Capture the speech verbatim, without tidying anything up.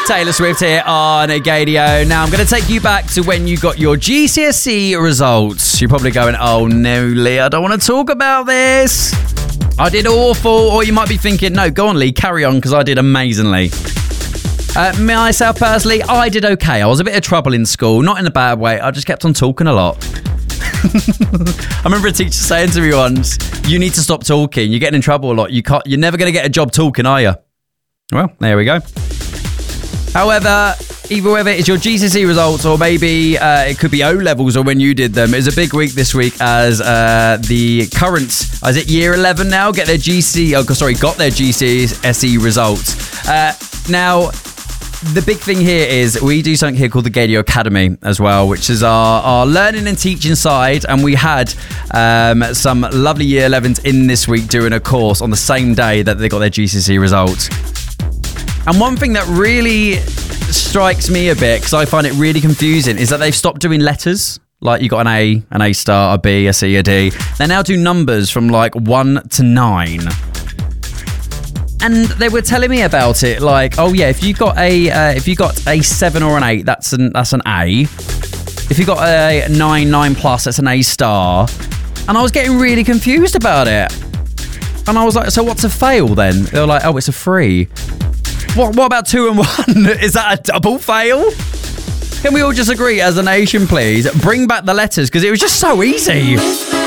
Taylor Swift here on Gadio. Now, I'm going to take you back to when you got your G C S E results. You're probably going, oh no, Lee, I don't want to talk about this. I did awful. Or you might be thinking, no, go on, Lee, carry on, because I did amazingly. Uh, myself personally, I did okay. I was a bit of trouble in school, not in a bad way. I just kept on talking a lot. I remember a teacher saying to me once, you need to stop talking. You're getting in trouble a lot. You can't, you're never going to get a job talking, are you? Well, there we go. However, either whether it's your G C S E results or maybe uh, it could be O-levels or when you did them, it's a big week this week as uh, the current, is it year eleven now, get their G C, oh, sorry, got their G C S E results. Uh, now, the big thing here is we do something here called the Gadio Academy as well, which is our, our learning and teaching side. And we had um, some lovely year elevens in this week doing a course on the same day that they got their G C S E results. And one thing that really strikes me a bit, because I find it really confusing, is that they've stopped doing letters. Like you got an A, an A star, a B, a C, a D. They now do numbers from like one to nine. And they were telling me about it, like, oh yeah, if you got a uh, if you got a seven or an eight, that's an that's an A. If you got a nine, nine plus, that's an A star. And I was getting really confused about it. And I was like, so what's a fail then? They were like, oh, it's a three. What what about two and one? Is that a double fail? Can we all just agree as a nation, please? Bring back the letters, because it was just so easy.